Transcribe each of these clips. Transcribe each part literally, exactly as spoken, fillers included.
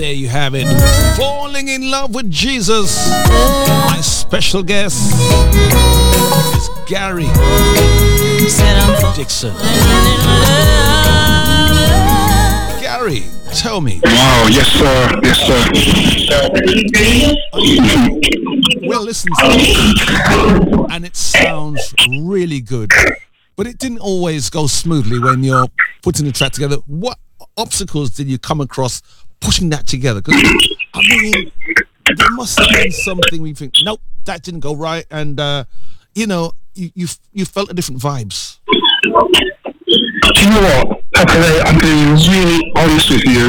There you have it. Falling in love with Jesus. My special guest is Gary Dixon. Gary, tell me. Wow, yes sir, yes sir. Well, listen to it, and it sounds really good. But it didn't always go smoothly when you're putting the track together. What obstacles did you come across pushing that together? Because, I mean, there must have been something we think, nope, that didn't go right. And, uh, you know, you, you you felt the different vibes. Do you know what? Okay, I'm going to be really honest with you.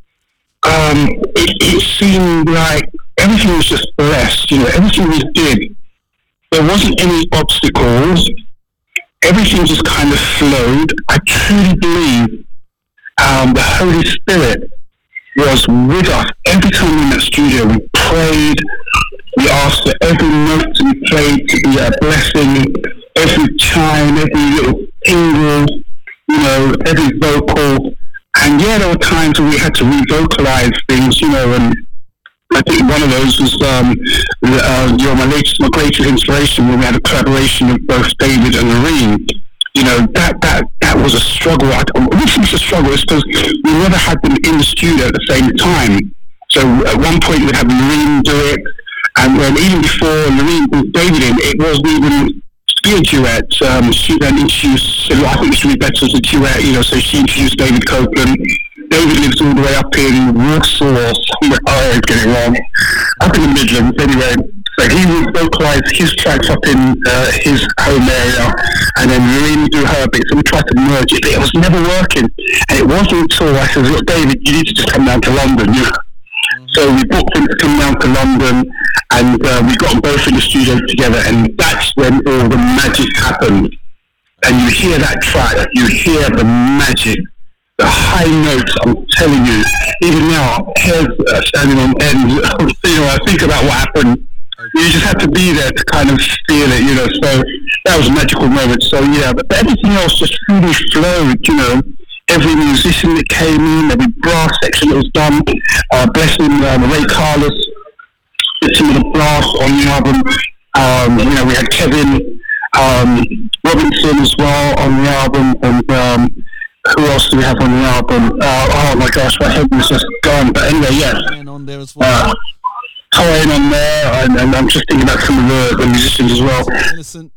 Um, it, it seemed like everything was just blessed. You know, everything we did, there wasn't any obstacles. Everything just kind of flowed. I truly believe um, the Holy Spirit was with us every time we were in that studio. We prayed. We asked for every note to be played to be a blessing. Every chime, every little tingle, you know, every vocal. And yeah, there were times when we had to re-vocalize things, you know, and I think one of those was, um, uh, you know, my latest, my greatest inspiration when we had a collaboration of both David and Loreen. You know, that that that was a struggle. I, which was a struggle is because we never had them in the studio at the same time. So at one point we'd have Loreen do it, and then even before Loreen brought David in, it wasn't even be a duet. Um, she then introduced, so I think it should be better as a duet, you know, so she introduced David Copeland. David lives all the way up in Warsaw, somewhere, I always get it wrong, up in the Midlands anyway. So he would vocalise his tracks up in uh, his home area, and then Loreen would do her bit, so we tried to merge it, but it was never working. And it wasn't until I said, look, David, you need to just come down to London, you know. So we booked him to come down to London, and uh, we got them both in the studio together, and that's when all the magic happened. And you hear that track, you hear the magic, the high notes, I'm telling you. Even now, hairs uh, standing on end, you know, I think about what happened. You just had to be there to kind of feel it, you know, so that was a magical moment. So yeah, but everything else just really flowed, you know. Every musician that came in, every brass section that was done, uh, blessing um, Ray Carlos, did some of the brass on the album. Um, you know, we had Kevin um, Robinson as well on the album, and um, who else do we have on the album? Uh, oh my gosh, my head was just gone. But anyway, yes. And on there as well. Uh, Cohen on there, and, and I'm just thinking about some of the, the musicians as well. Innocent.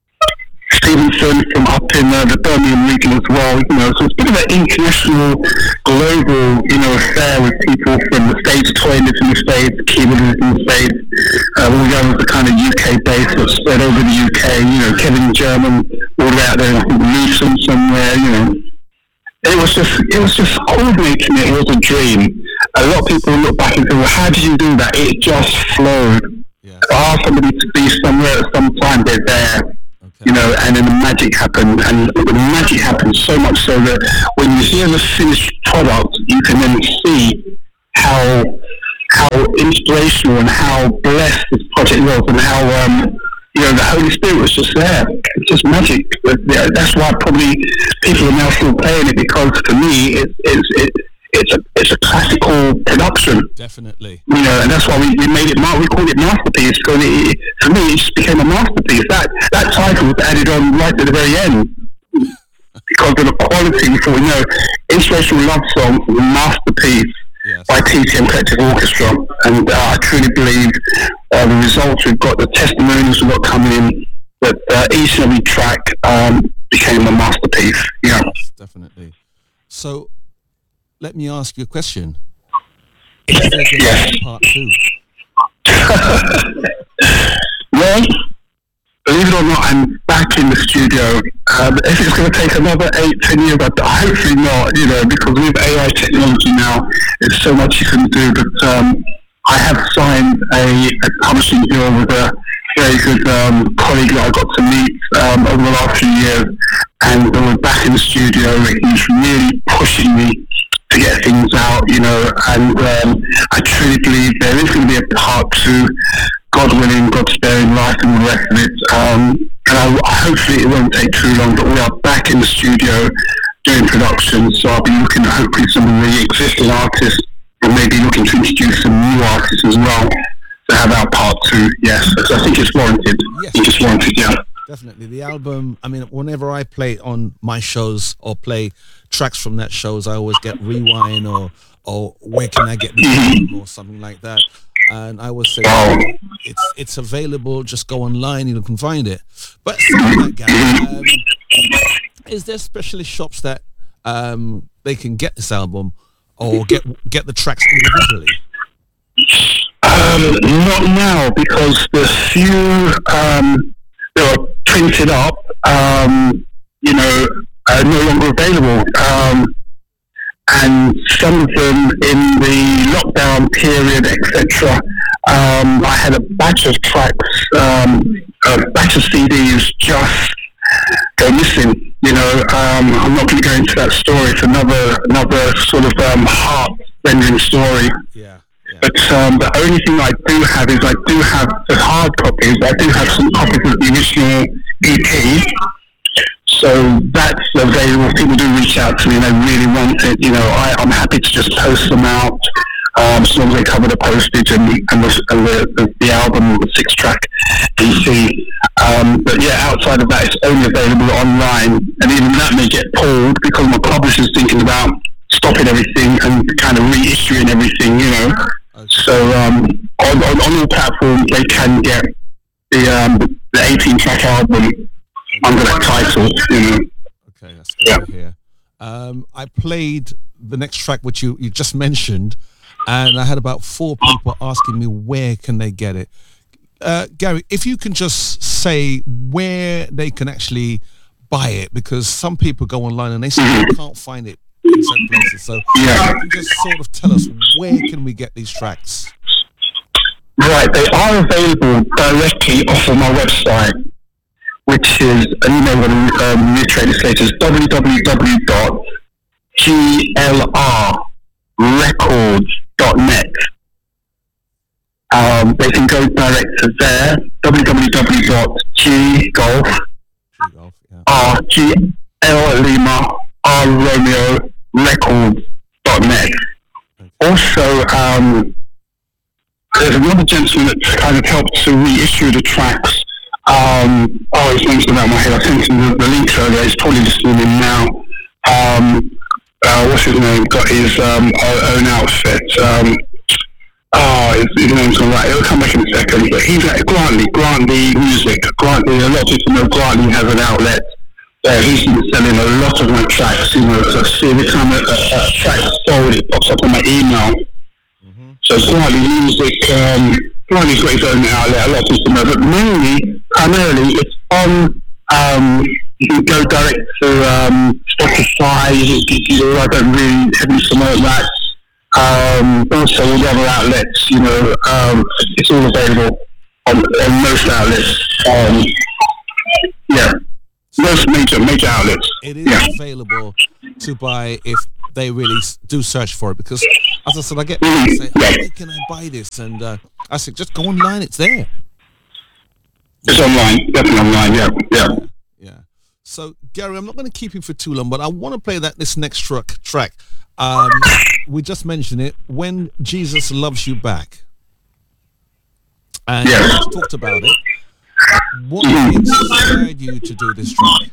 Stevenson from up in uh, the Birmingham region as well, you know, so it's a bit of an international, global, you know, affair with people from the States. Toy lives in the States, Keyboard lives in the States, uh, all the others are kind of U K based, but spread over the U K, you know, Kevin German, all the way out there, I think Newsom somewhere, you know. It was just, it was just coordinating it, it was a dream. A lot of people look back and say, well, how did you do that? It just flowed. Yeah. Ask somebody to be somewhere at some time, they're there. You know, and then the magic happened, and the magic happened so much so that when you hear the finished product, you can then see how how inspirational and how blessed this project was, and how um, you know, the Holy Spirit was just there. It's just magic. That's why probably people are now still playing it, because to me, it's it's it, it's a it's a classical production. Definitely. You know, and that's why we, we made it. We called it masterpiece, because it, it, for me, it just became a masterpiece. That that title was added on right at the very end because of the quality. We thought, you know, inspirational love song, the masterpiece. Yes. By T T M Collective Orchestra, and uh, I truly believe uh, the results we've got, the testimonials we've got coming in, that uh, each and every track um, became a masterpiece. Yeah, yes, definitely. So, let me ask you a question. Is there going to be part two? Well, believe it or not, I'm back in the studio. Um, if it's going to take another eight, ten years, but hopefully not, you know, because with A I technology now, there's so much you can do. But um, I have signed a, a publishing deal with a very good um, colleague that I got to meet um, over the last few years, and we're back in the studio. He's really pushing me to get things out, you know, and um, I truly believe there is going to be a part two, God willing, God sparing life and all the rest of it. Um, and I, I hopefully it won't take too long, but we are back in the studio doing production, so I'll be looking at hopefully some of the existing artists and maybe looking to introduce some new artists as well to have our part two. Yes, so I think it's warranted. Yes. I think it's warranted. Yeah. Definitely. The album, I mean, whenever I play it on my shows or play tracks from that shows, I always get Rewind or or Where Can I Get the Album or something like that. And I always say, Oh. it's it's available, just go online, you can find it. But saying that, Gary, um, is there specialist shops that um, they can get this album or get get the tracks individually? Um, not now, because the few um, that were printed up, um, you know, are no longer available. Um, and some of them in the lockdown period, et cetera. Um, I had a batch of tracks, um, a batch of C Ds just go missing. You know, um, I'm not going to go into that story. It's another another sort of um, heart-rending story. Yeah. yeah. But um, the only thing I do have is I do have the hard copies. I do have some copies of the original E P. So that's available. People do reach out to me and they really want it. You know, I, I'm happy to just post them out um, as long as they cover the postage and, and, the, and the, the, the album, the six-track E P. Um, but yeah, outside of that, it's only available online. And even that may get pulled because my publisher's thinking about stopping everything and kind of reissuing everything, you know. Okay. So um, on, on, on all platforms, they can get the, um, the eighteen-track album under that title, you know. Okay, that's good Yeah. to hear. Um, I played the next track, which you, you just mentioned, and I had about four people asking me where can they get it. Uh, Gary, if you can just say where they can actually buy it, because some people go online and they still can't find it in certain places. So Yeah. you can just sort of tell us where can we get these tracks? Right, they are available directly off of my website, which is, and you may want to um, reiterate this later, is w w w dot g l r records dot net. Um, they can go direct to there, w w w dot g golf Golf, yeah. r g l lima r romeo records dot net. Also, um, there's another gentleman that kind of helped to reissue the tracks. Um, oh, his name's around my head. I sent him the, the link earlier. He's probably listening in now. Um, uh, what's his name? Got his um, own outfit. Um, oh, his, his name's all right. It'll come back in a second. But he's at Grantley, Grantley Music. Grantley, a lot of people know Grantley has an outlet. Uh, he's been selling a lot of my tracks. You know, so see every time a, a, a track's sold, it pops up on my email. Mm-hmm. So Grantley Music, um, Grantley's got his own outlet. A lot of people know, but mainly, primarily, it's on. Um, you can go direct to um, Spotify. You, you, you, I don't really heavily promote that. Um, also, all the other outlets. You know, um, it's all available on, on most outlets. Um, yeah. Most major major outlets. It is yeah. available to buy if they really s- do search for it, because as I said, I get people say, Yeah. "Where can I buy this?" And uh, I said, "Just go online; it's there." It's online, definitely online. Yeah, yeah. Yeah. So Gary, I'm not going to keep you for too long, but I want to play that this next track. Track. Um, we just mentioned it. When Jesus Loves You Back, and Yes. we just talked about it. What inspired you to do this track?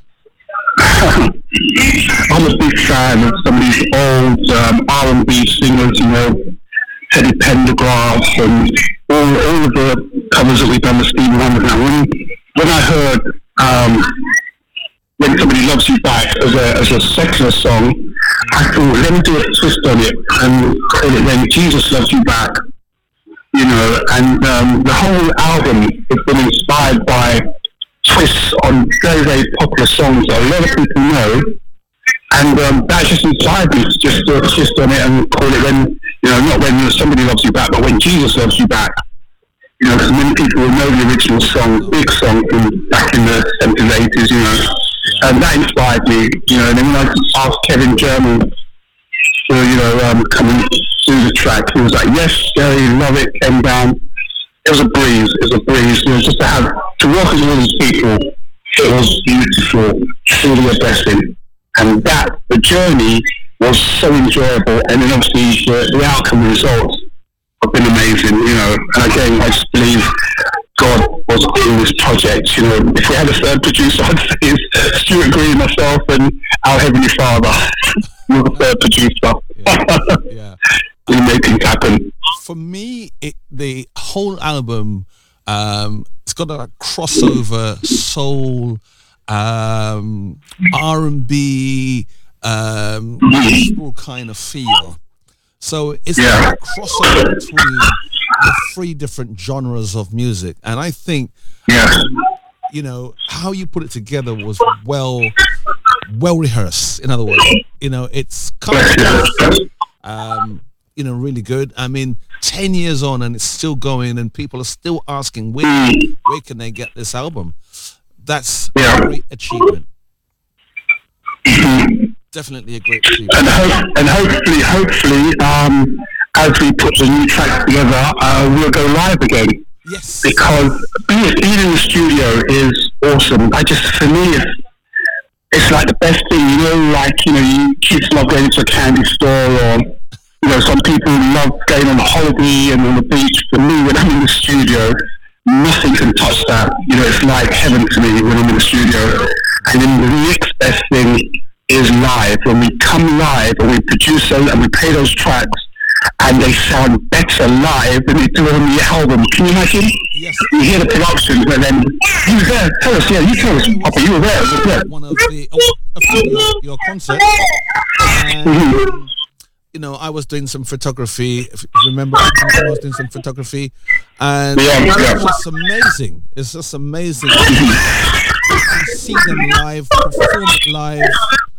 I'm a big fan of some of these old um, R and B singers, you know, Teddy Pendergrass and all, all of the covers that we've done with Stevie Wonder. Now, when, when I heard um, When Somebody Loves You Back as a, as a secular song, I thought, let me do a twist on it and call it When Jesus Loves You Back. You know, and um, the whole album has been inspired by twists on very, very popular songs that a lot of people know, and um, that just inspired me to just do a twist on it and call it When, you know, not When Somebody Loves You Back, but When Jesus Loves You Back. You know, because many people will know the original song, big song from back in the seventies, eighties, you know, and that inspired me, you know, and then when I asked Kevin German to, you know, um, come and do the track, he was like, yes, Gary, love it, came down. It was a breeze, it was a breeze, you know, just to have, to work with all these people, it was beautiful, truly a blessing. And that, the journey was so enjoyable, and then obviously the, the outcome results have been amazing, you know. And again, I just believe God was in this project, you know. If we had a third producer, I'd say it's Stuart Green, myself, and our Heavenly Father. We're the third producer. Yeah, yeah. We make things happen. For me, it, the whole album, um, it's got a crossover soul, um, R and B, um, gospel kind of feel. So it's Yeah. like a crossover between the three different genres of music, and I think, Yeah. you know, how you put it together was well, well rehearsed. In other words, you know, it's come across, um, you know, really good. I mean, ten years on and it's still going, and people are still asking where where can they get this album. That's Yeah. a great achievement. Definitely a great achievement. And, ho- and hopefully, hopefully, um, as we put the new tracks together, uh, we'll go live again. Yes. Because being, being in the studio is awesome. I just, for me, it's, it's like the best thing, you know, like, you know, you kids love going to a candy store, or, you know, some people love going on a holiday and on the beach. For me, when I'm in the studio, nothing can touch that. You know, it's like heaven to me when I'm in the studio. And then the next best thing is live. When we come live and we produce them and we play those tracks, and they sound better live than they do on the album. Can you imagine? Yes. You hear the production, but then you were there. Tell us, yeah, you tell us, Papa, you were there. You were there. One of the oh, of your, your concert, and Mhm. you know, I was doing some photography. If you remember, I was doing some photography, and Yeah, yeah. it's just amazing. It's just amazing to see them live, perform it live.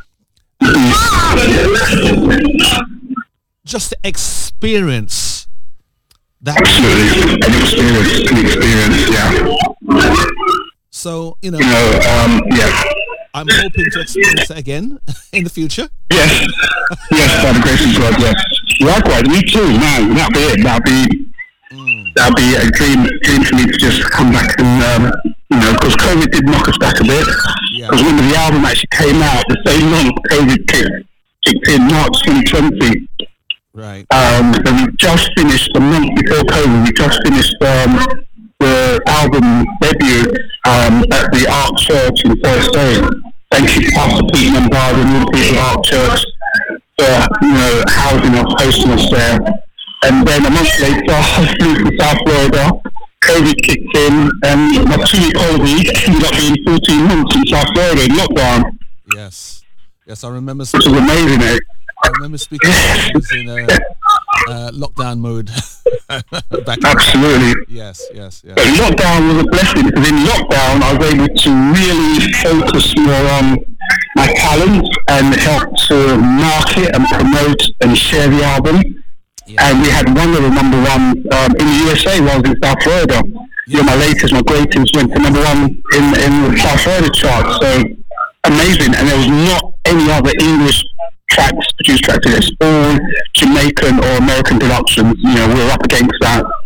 Just to experience that. Absolutely, an experience, an experience, yeah. So, you know, You know, um, yeah. I'm hoping to experience it again in the future. Yes, yes, by the grace of God, yes. Likewise, me too, man, that'd be it, that'd be, Mm. that'd be a dream, dream for me to just come back and, um, you know, because COVID did knock us back a bit. Yeah. Because when the album actually came out, the same month COVID kicked, kicked in, March twenty twenty. Right. Um, so we just finished, the month before COVID, we just finished um, the album debut um, at the Ark Church in Forest Day. Thank you, Pastor Pete Lombard and all the people at Ark Church for, you know, housing us, hosting us there. And then a month later, I flew to South Florida, COVID kicked in, and my two-week holiday ended up being fourteen months in South Florida in lockdown, Yes. Yes, I remember which was speaking, amazing, eh? I remember speaking I was in a uh, lockdown mode. Back in- Absolutely. Yes, yes, yes. But lockdown was a blessing, because in lockdown I was able to really focus more on my talent and help to market and promote and share the album. Yeah. And we had one of the number one um, in the U S A while I was in South Florida. You know, my latest, my greatest went to number one in, in the South Florida chart. So amazing. And there was not any other English tracks, produced tracks. It's all Jamaican or American productions. You know, we were up against that.